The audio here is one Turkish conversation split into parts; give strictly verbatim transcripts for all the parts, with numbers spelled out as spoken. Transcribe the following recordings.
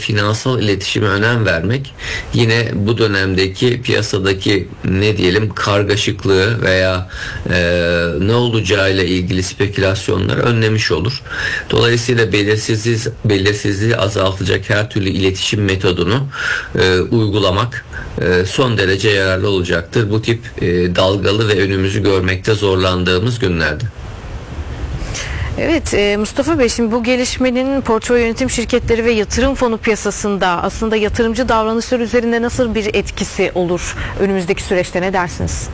finansal iletişime önem vermek yine bu dönemdeki piyasadaki ne diyelim kargaşıklığı veya e, ne olacağıyla ilgili spekülasyonları önlemiş olur. Dolayısıyla belirsizliği, belirsizliği azaltacak her türlü iletişim metodunu e, uygulamak e, son derece yararlı olacaktır bu tip e, dalgalı ve önümüzü görmekte zorlandığımız günlerde. Evet Mustafa Bey, şimdi bu gelişmenin portföy yönetim şirketleri ve yatırım fonu piyasasında aslında yatırımcı davranışları üzerinde nasıl bir etkisi olur önümüzdeki süreçte, ne dersiniz?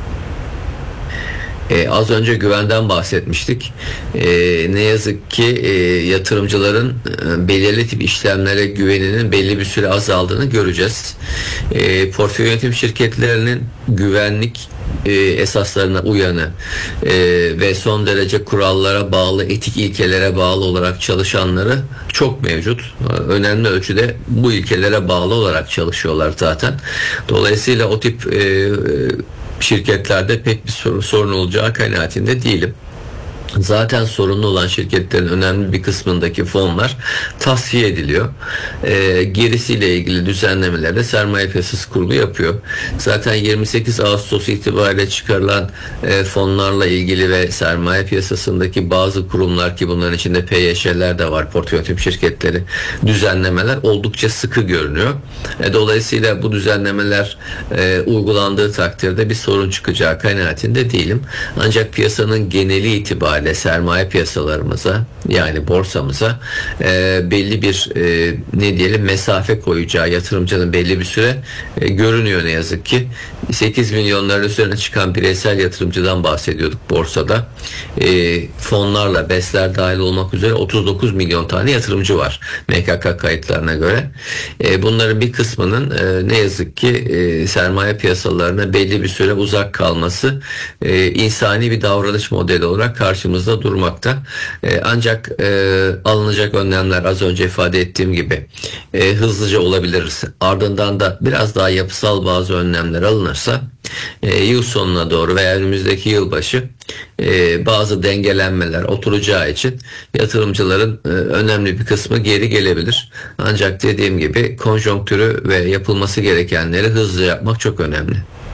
Ee, az önce güvenden bahsetmiştik. Ee, ne yazık ki e, yatırımcıların e, belirli tip işlemlere güveninin belli bir süre azaldığını göreceğiz. E, portföy yönetim şirketlerinin güvenlik e, esaslarına uyanı e, ve son derece kurallara bağlı, etik ilkelere bağlı olarak çalışanları çok mevcut. Önemli ölçüde bu ilkelere bağlı olarak çalışıyorlar zaten. Dolayısıyla o tip e, şirketlerde pek bir sorun, sorun olacağı kanaatinde değilim. Zaten sorunlu olan şirketlerin önemli bir kısmındaki fonlar tasfiye ediliyor. E, gerisiyle ilgili düzenlemeleri Sermaye Piyasası Kurulu yapıyor. Zaten yirmi sekiz Ağustos itibariyle çıkarılan e, fonlarla ilgili ve sermaye piyasasındaki bazı kurumlar, ki bunların içinde P Y Ş'ler de var, portföy yönetim şirketleri, düzenlemeler oldukça sıkı görünüyor. E, dolayısıyla bu düzenlemeler e, uygulandığı takdirde bir sorun çıkacağı kanaatinde değilim. Ancak piyasanın geneli itibariyle sermaye piyasalarımıza, yani borsamıza e, belli bir e, ne diyelim mesafe koyacağı yatırımcının belli bir süre e, görünüyor ne yazık ki. sekiz milyonların üzerine çıkan bireysel yatırımcıdan bahsediyorduk borsada. E, fonlarla BES'ler dahil olmak üzere otuz dokuz milyon tane yatırımcı var M K K kayıtlarına göre. E, bunların bir kısmının e, ne yazık ki e, sermaye piyasalarına belli bir süre uzak kalması e, insani bir davranış modeli olarak karşımızda durmakta. E, ancak e, alınacak önlemler az önce ifade ettiğim gibi e, hızlıca olabilir. Ardından da biraz daha yapısal bazı önlemler alınırsa e, yıl sonuna doğru veya önümüzdeki yılbaşı e, bazı dengelenmeler oturacağı için yatırımcıların e, önemli bir kısmı geri gelebilir. Ancak dediğim gibi konjonktürü ve yapılması gerekenleri hızlı yapmak çok önemli.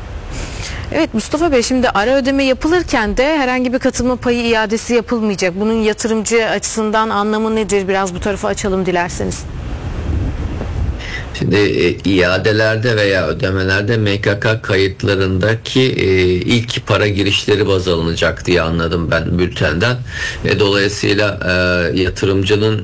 Evet Mustafa Bey, şimdi ara ödeme yapılırken de herhangi bir katılma payı iadesi yapılmayacak. Bunun yatırımcı açısından anlamı nedir? Biraz bu tarafa açalım dilerseniz. Şimdi e, iadelerde veya ödemelerde M K K kayıtlarındaki e, ilk para girişleri baz alınacak diye anladım ben bültenden. E, dolayısıyla e, yatırımcının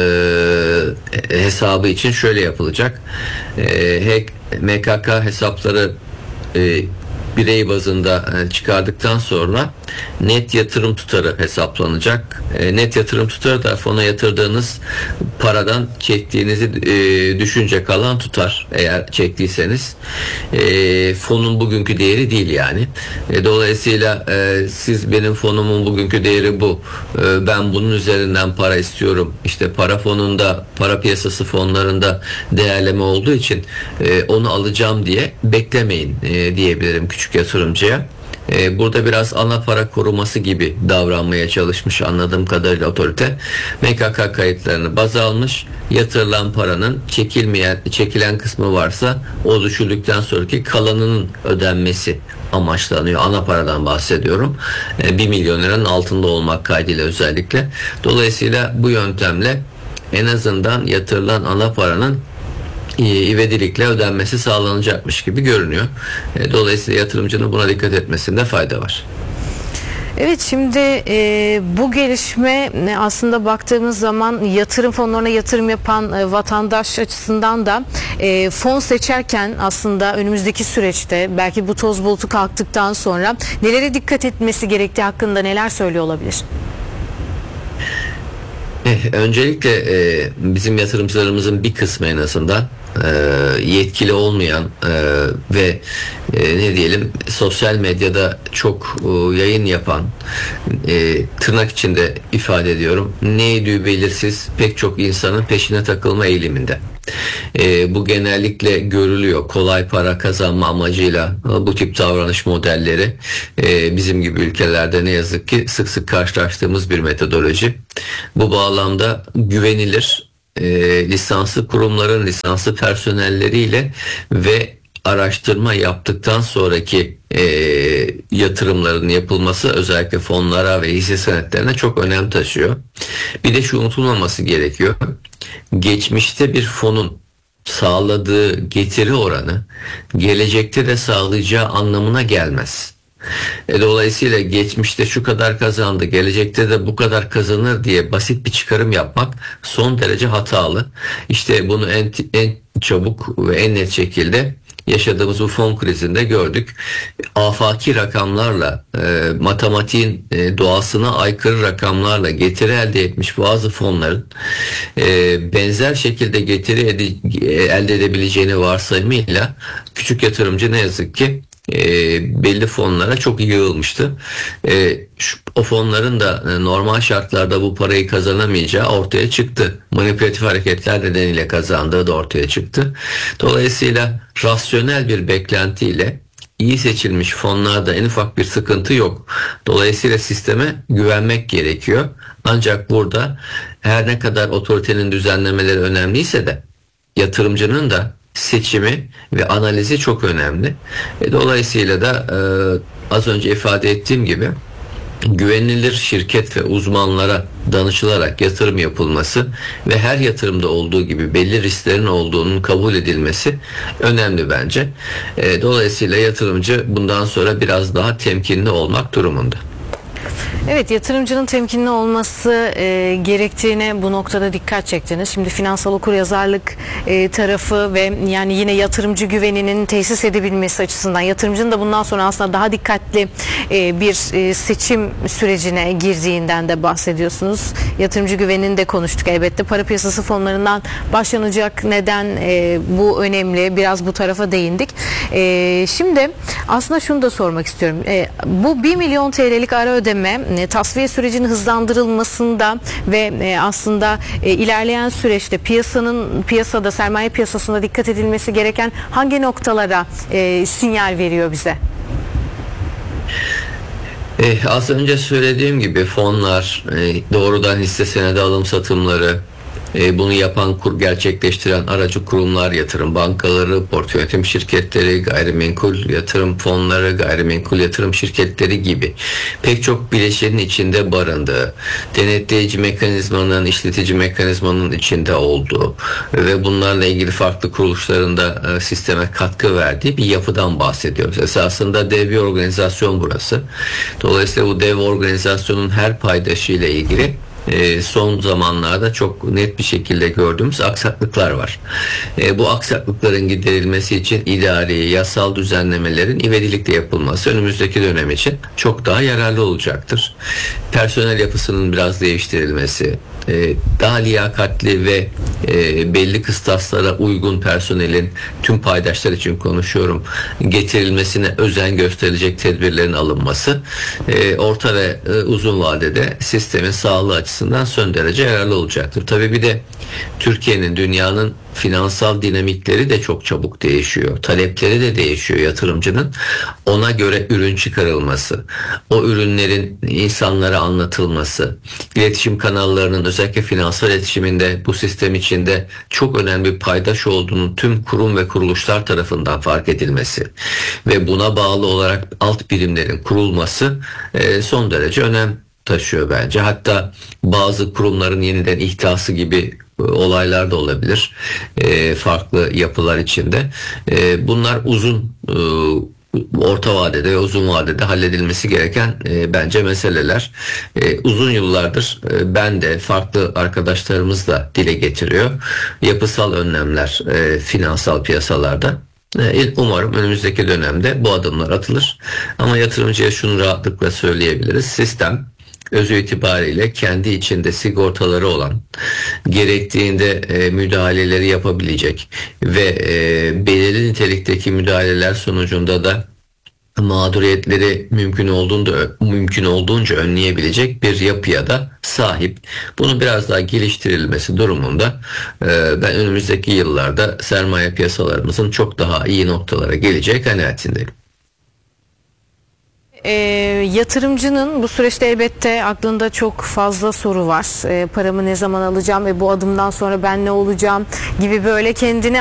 e, hesabı için şöyle yapılacak. E, M K K hesapları e, birey bazında çıkardıktan sonra net yatırım tutarı hesaplanacak. E, net yatırım tutarı da fona yatırdığınız paradan çektiğinizi e, düşünce kalan tutar, eğer çektiyseniz. E, fonun bugünkü değeri değil yani. E, dolayısıyla e, siz benim fonumun bugünkü değeri bu. E, ben bunun üzerinden para istiyorum. İşte para fonunda, para piyasası fonlarında değerleme olduğu için e, onu alacağım diye beklemeyin e, diyebilirim küçük yatırımcıya. Burada biraz ana para koruması gibi davranmaya çalışmış anladığım kadarıyla otorite. M K K kayıtlarını baz almış, yatırılan paranın çekilmeyen, çekilen kısmı varsa o düşüldükten sonraki kalanının ödenmesi amaçlanıyor. Ana paradan bahsediyorum. bir milyon liranın altında olmak kaydıyla özellikle. Dolayısıyla bu yöntemle en azından yatırılan ana paranın ivedilikle ödenmesi sağlanacakmış gibi görünüyor. Dolayısıyla yatırımcının buna dikkat etmesinde fayda var. Evet, şimdi e, bu gelişme aslında baktığımız zaman yatırım fonlarına yatırım yapan e, vatandaş açısından da e, fon seçerken aslında önümüzdeki süreçte belki bu toz bulutu kalktıktan sonra nelere dikkat etmesi gerektiği hakkında neler söylüyor olabilir? Öncelikle e, bizim yatırımcılarımızın bir kısmı en azından e, yetkili olmayan e, ve e, ne diyelim sosyal medyada çok e, yayın yapan, e, tırnak içinde ifade ediyorum, neydi belirsiz pek çok insanın peşine takılma eğiliminde. E, bu genellikle görülüyor. Kolay para kazanma amacıyla bu tip davranış modelleri e, bizim gibi ülkelerde ne yazık ki sık sık karşılaştığımız bir metodoloji. Bu bağlamda güvenilir e, lisanslı kurumların lisanslı personelleriyle ve araştırma yaptıktan sonraki e, yatırımların yapılması özellikle fonlara ve hisse senetlerine çok önem taşıyor. Bir de şu unutulmaması gerekiyor. Geçmişte bir fonun sağladığı getiri oranı gelecekte de sağlayacağı anlamına gelmez. E, dolayısıyla geçmişte şu kadar kazandı, gelecekte de bu kadar kazanır diye basit bir çıkarım yapmak son derece hatalı. İşte bunu en, en çabuk ve en net şekilde yaşadığımız bu fon krizinde gördük. Afaki rakamlarla, e, matematiğin e, doğasına aykırı rakamlarla getiri elde etmiş bazı fonların e, benzer şekilde getiri ede- elde edebileceğini varsayımıyla küçük yatırımcı ne yazık ki e, belli fonlara çok yığılmıştı. E, şu, o fonların da e, normal şartlarda bu parayı kazanamayacağı ortaya çıktı. Manipülatif hareketler nedeniyle kazandığı da ortaya çıktı. Dolayısıyla rasyonel bir beklentiyle iyi seçilmiş fonlarda en ufak bir sıkıntı yok. Dolayısıyla sisteme güvenmek gerekiyor. Ancak burada her ne kadar otoritenin düzenlemeleri önemliyse de yatırımcının da seçimi ve analizi çok önemli. E, dolayısıyla da e, az önce ifade ettiğim gibi güvenilir şirket ve uzmanlara danışılarak yatırım yapılması ve her yatırımda olduğu gibi belli risklerin olduğunun kabul edilmesi önemli bence. E, dolayısıyla yatırımcı bundan sonra biraz daha temkinli olmak durumunda. Evet, yatırımcının temkinli olması e, gerektiğine bu noktada dikkat çektiniz. Şimdi finansal okuryazarlık e, tarafı ve yani yine yatırımcı güveninin tesis edebilmesi açısından yatırımcının da bundan sonra aslında daha dikkatli e, bir e, seçim sürecine girdiğinden de bahsediyorsunuz. Yatırımcı güvenini de konuştuk elbette. Para piyasası fonlarından başlanacak neden e, bu önemli. Biraz bu tarafa değindik. E, şimdi aslında şunu da sormak istiyorum. E, bu bir milyon T L'lik ara ödeme e, tasfiye sürecinin hızlandırılmasında ve e, aslında e, ilerleyen süreçte piyasanın piyasada sermaye piyasasında dikkat edilmesi gereken hangi noktalara e, sinyal veriyor bize? E, az önce söylediğim gibi fonlar, e, doğrudan hisse senedi alım satımları, e, bunu yapan, kur gerçekleştiren aracı kurumlar, yatırım bankaları, portföy yönetim şirketleri, gayrimenkul yatırım fonları, gayrimenkul yatırım şirketleri gibi pek çok bileşenin içinde barındığı, denetleyici mekanizmanın, işletici mekanizmanın içinde olduğu ve bunlarla ilgili farklı kuruluşların da e, sisteme katkı verdiği bir yapıdan bahsediyoruz. Esasında dev bir organizasyon burası. Dolayısıyla bu dev organizasyonun her paydaşıyla ilgili E, son zamanlarda çok net bir şekilde gördüğümüz aksaklıklar var. E, bu aksaklıkların giderilmesi için idari, yasal düzenlemelerin ivedilikle yapılması önümüzdeki dönem için çok daha yararlı olacaktır. Personel yapısının biraz değiştirilmesi, e, daha liyakatli ve e, belli kıstaslara uygun personelin, tüm paydaşlar için konuşuyorum, getirilmesine özen gösterilecek tedbirlerin alınması e, orta ve e, uzun vadede sistemin sağlığı açısından son derece yararlı olacaktır. Tabii bir de Türkiye'nin, dünyanın finansal dinamikleri de çok çabuk değişiyor. Talepleri de değişiyor yatırımcının. Ona göre ürün çıkarılması, o ürünlerin insanlara anlatılması, iletişim kanallarının özellikle finansal iletişiminde bu sistem içinde çok önemli bir paydaş olduğunun tüm kurum ve kuruluşlar tarafından fark edilmesi ve buna bağlı olarak alt birimlerin kurulması son derece önem taşıyor bence. Hatta bazı kurumların yeniden ihtası gibi olaylar da olabilir e, farklı yapılar içinde. E, bunlar uzun e, orta vadede ve uzun vadede halledilmesi gereken e, bence meseleler. E, uzun yıllardır e, ben de farklı arkadaşlarımız da dile getiriyor. Yapısal önlemler e, finansal piyasalarda. Umarım önümüzdeki dönemde bu adımlar atılır. Ama yatırımcıya şunu rahatlıkla söyleyebiliriz. Sistem özü itibariyle kendi içinde sigortaları olan, gerektiğinde e, müdahaleleri yapabilecek ve e, belirli nitelikteki müdahaleler sonucunda da mağduriyetleri mümkün olduğunca mümkün olduğunca önleyebilecek bir yapıya da sahip. Bunu biraz daha geliştirilmesi durumunda e, ben önümüzdeki yıllarda sermaye piyasalarımızın çok daha iyi noktalara geleceği kanaatindeyim. e, yatırımcının bu süreçte elbette aklında çok fazla soru var. E, paramı ne zaman alacağım ve bu adımdan sonra ben ne olacağım gibi böyle kendine